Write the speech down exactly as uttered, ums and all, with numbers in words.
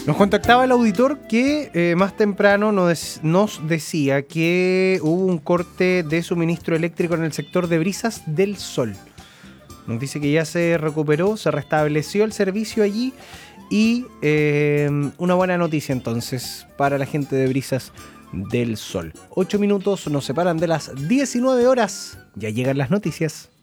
Nos contactaba el auditor que eh, más temprano nos, nos decía que hubo un corte de suministro eléctrico en el sector de Brisas del Sol. Nos dice que ya se recuperó, se restableció el servicio allí y eh, una buena noticia entonces para la gente de Brisas del Sol. Ocho minutos nos separan de las diecinueve horas. Ya llegan las noticias.